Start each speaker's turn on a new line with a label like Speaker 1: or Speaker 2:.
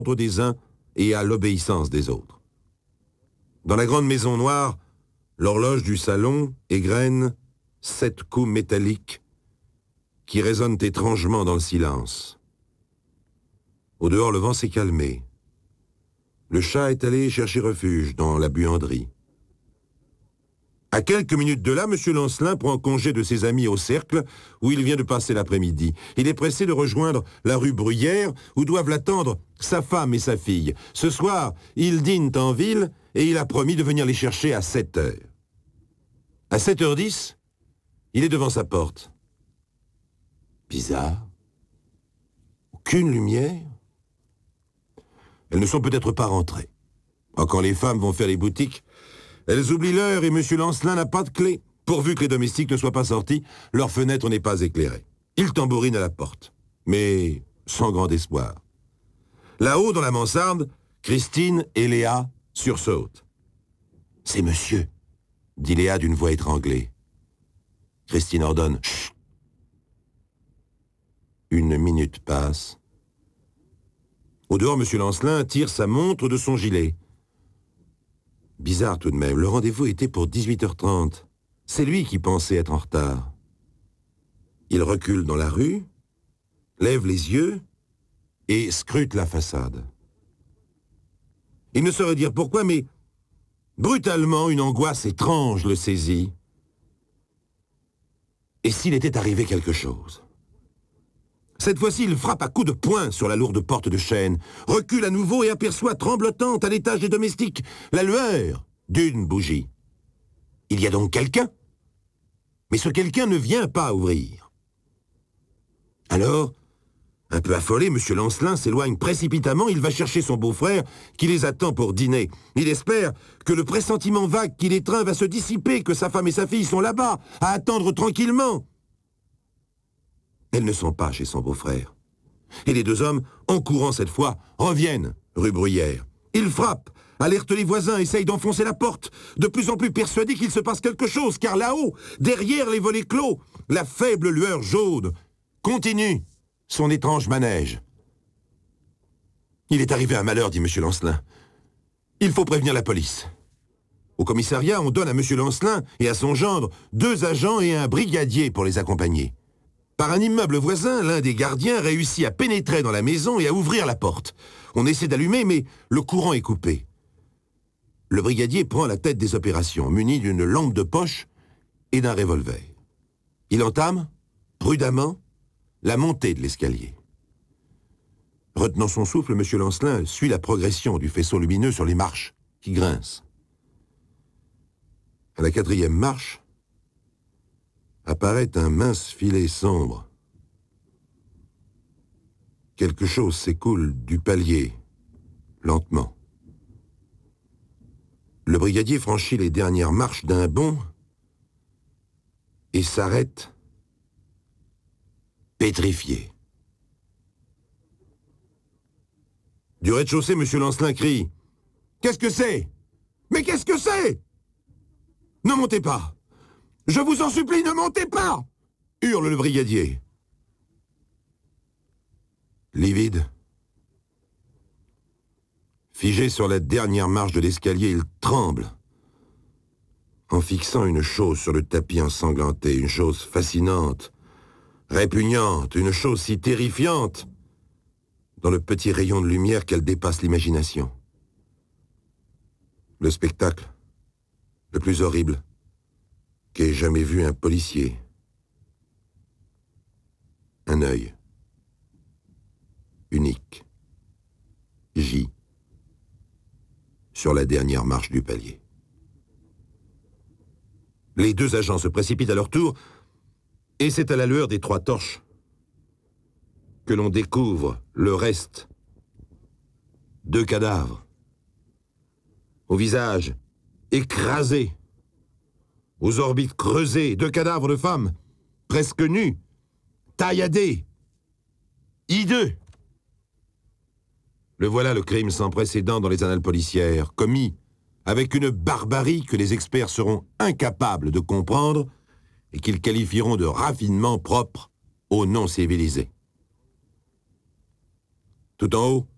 Speaker 1: des uns et à l'obéissance des autres. Dans la grande maison noire, l'horloge du salon égrène 7 coups métalliques qui résonnent étrangement dans le silence. Au dehors, le vent s'est calmé. Le chat est allé chercher refuge dans la buanderie. À quelques minutes de là, M. Lancelin prend congé de ses amis au Cercle, où il vient de passer l'après-midi. Il est pressé de rejoindre la rue Bruyère, où doivent l'attendre sa femme et sa fille. Ce soir, ils dînent en ville, et il a promis de venir les chercher à 7 heures. À 7h10, il est devant sa porte. Bizarre. Aucune lumière. Elles ne sont peut-être pas rentrées. Quand les femmes vont faire les boutiques, elles oublient l'heure et M. Lancelin n'a pas de clé. Pourvu que les domestiques ne soient pas sortis, leur fenêtre n'est pas éclairée. Il tambourine à la porte, mais sans grand espoir. Là-haut, dans la mansarde, Christine et Léa sursautent. « C'est monsieur », dit Léa d'une voix étranglée. Christine ordonne « Chut ». Une minute passe. Au dehors, M. Lancelin tire sa montre de son gilet. Bizarre tout de même, le rendez-vous était pour 18h30. C'est lui qui pensait être en retard. Il recule dans la rue, lève les yeux et scrute la façade. Il ne saurait dire pourquoi, mais brutalement, une angoisse étrange le saisit. Et s'il était arrivé quelque chose? Cette fois-ci, il frappe à coups de poing sur la lourde porte de chêne, recule à nouveau et aperçoit tremblotante à l'étage des domestiques la lueur d'une bougie. Il y a donc quelqu'un? Mais ce quelqu'un ne vient pas ouvrir. Alors, un peu affolé, M. Lancelin s'éloigne précipitamment, il va chercher son beau-frère qui les attend pour dîner. Il espère que le pressentiment vague qui l'étreint va se dissiper, que sa femme et sa fille sont là-bas, à attendre tranquillement. Elles ne sont pas chez son beau-frère. Et les deux hommes, en courant cette fois, reviennent rue Bruyère. Ils frappent, alertent les voisins, essayent d'enfoncer la porte, de plus en plus persuadés qu'il se passe quelque chose, car là-haut, derrière les volets clos, la faible lueur jaune continue son étrange manège. Il est arrivé un malheur, dit M. Lancelin. Il faut prévenir la police. Au commissariat, on donne à M. Lancelin et à son gendre 2 agents et un brigadier pour les accompagner. Par un immeuble voisin, l'un des gardiens réussit à pénétrer dans la maison et à ouvrir la porte. On essaie d'allumer, mais le courant est coupé. Le brigadier prend la tête des opérations, muni d'une lampe de poche et d'un revolver. Il entame, prudemment, la montée de l'escalier. Retenant son souffle, M. Lancelin suit la progression du faisceau lumineux sur les marches, qui grincent. À la 4e marche, apparaît un mince filet sombre. Quelque chose s'écoule du palier, lentement. Le brigadier franchit les dernières marches d'un bond et s'arrête, pétrifié. Du rez-de-chaussée, M. Lancelin crie « Qu'est-ce que c'est? Mais qu'est-ce que c'est? Ne montez pas! Je vous en supplie, ne montez pas !» hurle le brigadier. Livide, figé sur la dernière marche de l'escalier, il tremble, en fixant une chose sur le tapis ensanglanté, une chose fascinante, répugnante, une chose si terrifiante, dans le petit rayon de lumière qu'elle dépasse l'imagination. Le spectacle, le plus horrible, qu'ait jamais vu un policier. Un œil. Unique. Gît. Sur la dernière marche du palier. Les 2 agents se précipitent à leur tour, et c'est à la lueur des 3 torches que l'on découvre le reste. 2 cadavres. Au visage écrasé, aux orbites creusées, 2 cadavres de femmes, presque nus, tailladés, hideux. Le voilà le crime sans précédent dans les annales policières, commis avec une barbarie que les experts seront incapables de comprendre et qu'ils qualifieront de raffinement propre aux non-civilisés. Tout en haut,